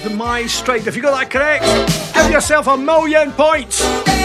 My Stride. If you got that correct, give yourself 1,000,000 points.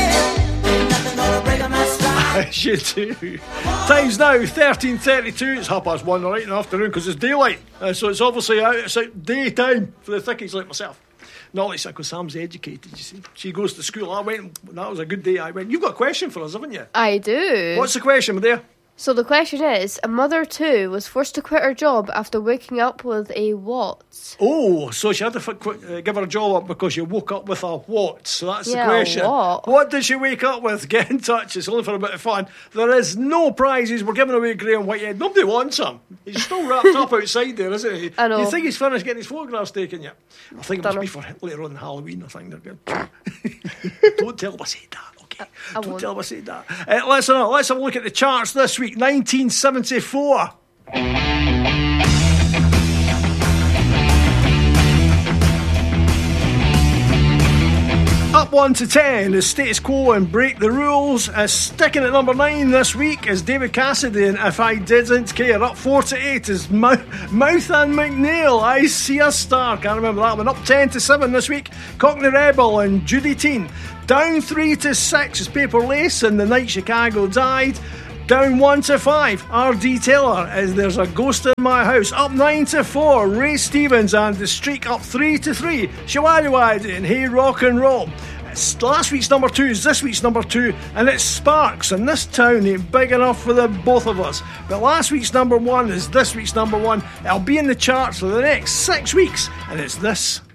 As you do. Time's now 13:32. It's 1:30 right in the afternoon because it's daylight. So it's obviously out. It's like daytime for the thickies like myself. Not like because Sam's educated, you see. She goes to school. I went, that was a good day. I went, you've got a question for us, haven't you? I do. What's the question, my dear? So the question is, a mother too was forced to quit her job after waking up with a what? Oh, so she had to give her job up because she woke up with a what? So that's the question. What did she wake up with? Get in touch. It's only for a bit of fun. There is no prizes. We're giving away Graham Whitehead. Nobody wants him. He's still wrapped up outside there, isn't he? I know. You think he's finished getting his photographs taken yet? I think it must be for later on Halloween. I think they're good. Don't tell him I said that. Don't tell him I said that. Let's have a look at the charts this week. 1974. Up 1 to 10 is Status Quo and Break the Rules. Sticking at number 9 this week is David Cassidy and If I Didn't Care. Up 4 to 8 is Mouth and McNeil, I See a Star. Can't remember that one. Up 10 to 7 this week, Cockney Rebel and Judy Teen. Down 3 to 6 is Paper Lace and The Night Chicago Died. Down 1 to 5, R.D. Taylor as There's a Ghost in My House. Up 9 to 4, Ray Stevens and The Streak. Up 3 to 3, Shawaddy and Hey Rock and Roll. Last week's number 2 is this week's number 2, and it's Sparks, and This Town ain't big enough for the both of us. But last week's number 1 is this week's number 1. It'll be in the charts for the next 6 weeks, and it's this.